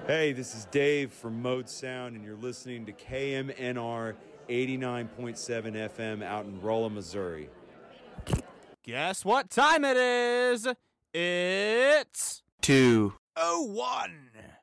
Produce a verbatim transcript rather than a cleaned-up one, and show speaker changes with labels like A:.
A: Hey, this is Dave from Mode Sound, and you're listening to K M N R eighty-nine point seven F M out in Rolla, Missouri.
B: Guess what time it is? It's
C: two
B: oh one.